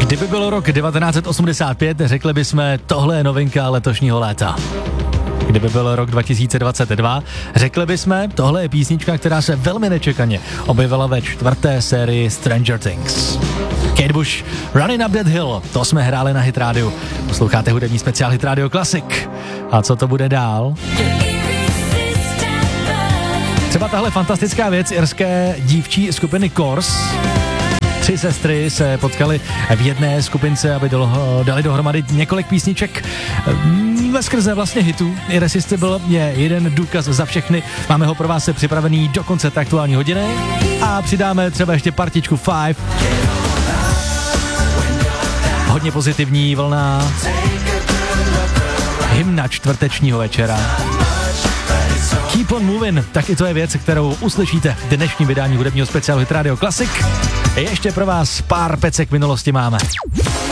Kdyby byl rok 1985, řekli bychom, tohle je novinka letošního léta. Kdyby byl rok 2022, řekli bychom, tohle je písnička, která se velmi nečekaně objevila ve 4. sérii Stranger Things. Kate Bush, Running Up That Hill, to jsme hráli na Hit Radio. Posloucháte hudební speciál Hit Radio Classic. A co to bude dál? Třeba tahle fantastická věc irské dívčí skupiny Corrs. 3 sestry se potkaly v jedné skupince, aby dali dohromady několik písniček veskrze vlastně hitů. Irresistible je jeden důkaz za všechny. Máme ho pro vás připravený do konce té aktuální hodiny a přidáme třeba ještě partičku 5. Hodně pozitivní vlna. Hymna čtvrtečního večera. Keep on moving, tak i to je věc, kterou uslyšíte v dnešním vydání hudebního speciálu Hit Radio Classic. Ještě pro vás pár pecek minulosti máme.